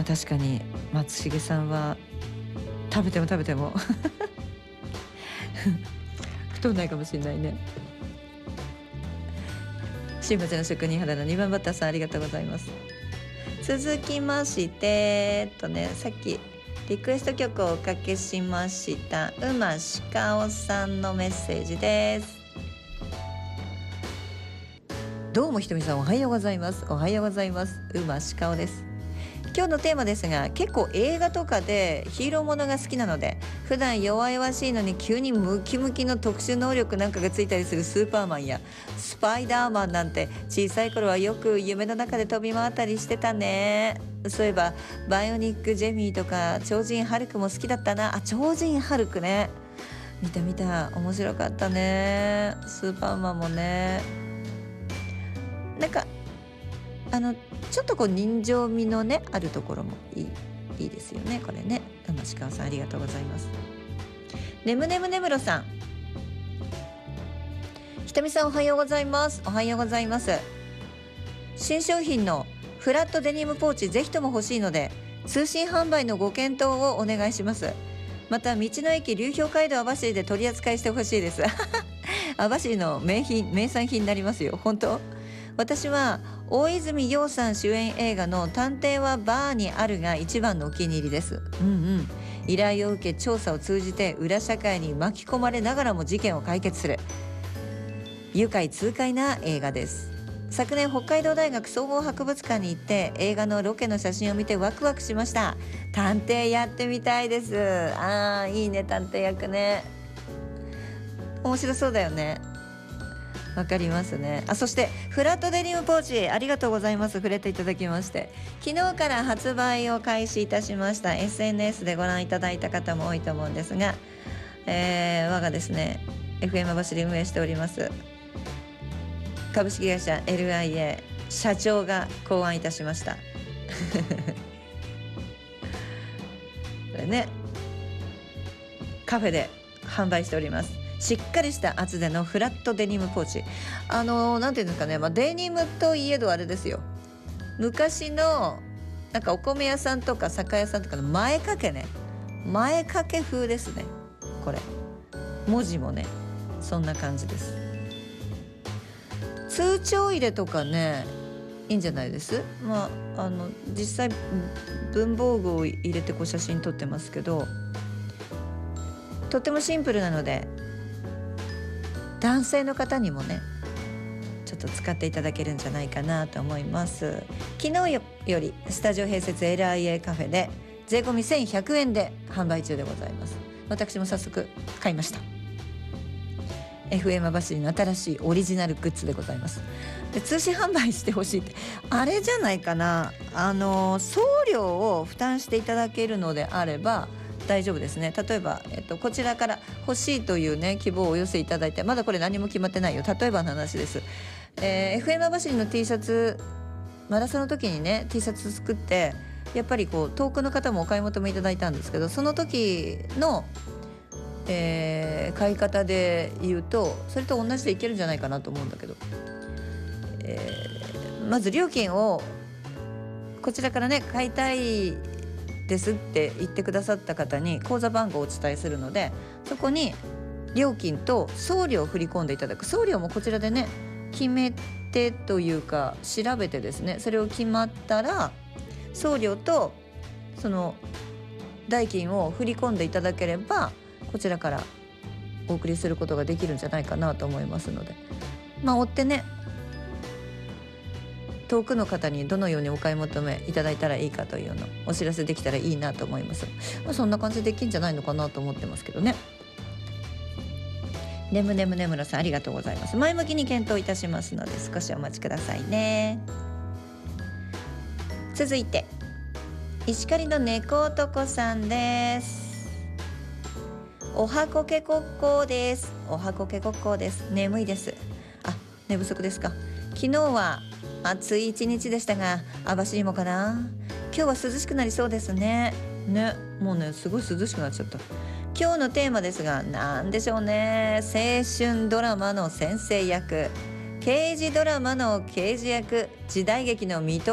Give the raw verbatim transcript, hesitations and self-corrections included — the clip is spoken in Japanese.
確かに松重さんは食べても食べても太んないかもしれないね。新橋の職人肌のにばんバッターさん、ありがとうございます。続きましてえっとねさっきリクエスト曲をおかけしました馬鹿尾さんのメッセージです。どうもひとみさん、おはようございます。おはようございます。馬鹿尾です。今日のテーマですが、結構映画とかでヒーローものが好きなので、普段弱々しいのに急にムキムキの特殊能力なんかがついたりするスーパーマンやスパイダーマンなんて小さい頃はよく夢の中で飛び回ったりしてたね。そういえばバイオニック・ジェミーとか超人ハルクも好きだったなあ。超人ハルクね、見た見た、面白かったね。スーパーマンもね、なんかあのちょっとこう人情味のねあるところもいいいいですよね、これね。馬鹿さん、ありがとうございます。ねむねむねむろさん、ひとみさん、おはようございます。おはようございます。新商品のフラットデニムポーチ、ぜひとも欲しいので通信販売のご検討をお願いします。また道の駅流氷街道網走で取り扱いしてほしいです網走の名品名産品になりますよ。本当、私は大泉洋さん主演映画の探偵はバーにあるが一番のお気に入りです。うんうん、依頼を受け調査を通じて裏社会に巻き込まれながらも事件を解決する愉快痛快な映画です。昨年北海道大学総合博物館に行って映画のロケの写真を見てワクワクしました。探偵やってみたいです。あー、いいね、探偵役ね、面白そうだよね。わかりますね。あ、そしてフラットデニムポーチ、ありがとうございます。触れていただきまして、昨日から発売を開始いたしました。 エスエヌエス でご覧いただいた方も多いと思うんですが、えー、我がですね エフエム 網走運営しております株式会社 エルアイエー 社長が考案いたしましたこれね、カフェで販売しております。しっかりした厚手のフラットデニムポーチ、あのー、なんていうんですかね、まあ、デニムといえどあれですよ、昔のなんかお米屋さんとか酒屋さんとかの前掛けね、前掛け風ですね。これ文字もねそんな感じです。通帳入れとかねいいんじゃないです。まああの実際文房具を入れてこう写真撮ってますけど、とってもシンプルなので男性の方にもねちょっと使っていただけるんじゃないかなと思います。昨日 よ, よりスタジオ併設 エルアイエー カフェで税込みせんひゃくえんで販売中でございます。私も早速買いました。 エフエム 網走の新しいオリジナルグッズでございます。で通信販売してほしいってあれじゃないかな、あの送料を負担していただけるのであれば大丈夫ですね。例えば、えっと、こちらから欲しいというね希望をお寄せいただいて、まだこれ何も決まってないよ、例えばの話です、えー、エフエム 網走の T シャツマラソンの時にね T シャツ作ってやっぱりこう遠くの方もお買い求めいただいたんですけど、その時の、えー、買い方で言うとそれと同じでいけるんじゃないかなと思うんだけど、えー、まず料金をこちらからね買いたいですって言ってくださった方に口座番号をお伝えするので、そこに料金と送料を振り込んでいただく。送料もこちらでね決めてというか調べてですね、それを決まったら送料とその代金を振り込んでいただければこちらからお送りすることができるんじゃないかなと思いますので、まあ追ってね遠くの方にどのようにお買い求めいただいたらいいかというのをお知らせできたらいいなと思います。まあ、そんな感じでできんじゃないのかなと思ってますけどね。ねむねむねむろさん、ありがとうございます。前向きに検討いたしますので少しお待ちくださいね。続いて石狩の猫男さんです。おはこけこっこうです。おはこけこっこうです。眠いです。あ、寝不足ですか。昨日は暑い一日でしたが網走もかな。今日は涼しくなりそうですね。ね、もうねすごい涼しくなっちゃった。今日のテーマですがなんでしょうね。青春ドラマの先生役、刑事ドラマの刑事役、時代劇の水戸